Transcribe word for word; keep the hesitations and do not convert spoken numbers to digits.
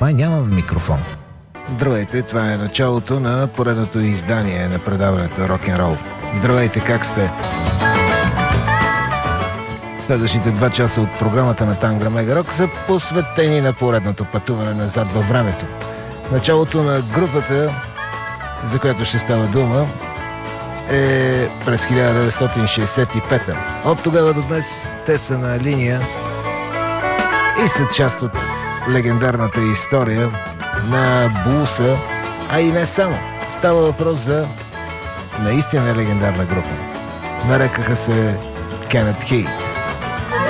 Май нямам микрофон. Здравейте, това е началото на поредното издание на предаването Рок-н-рол. Здравейте, как сте? Следващите два часа от програмата на Тангра Мега Рок са посветени на поредното пътуване назад във времето. Началото на групата, за която ще става дума, е през хиляда деветстотин шейсет и пета. От тогава до днес те са на линия и са част от легендарната история на блуса, а и не само. Става въпрос за наистина легендарна група. Нарекаха се Кенет Хей.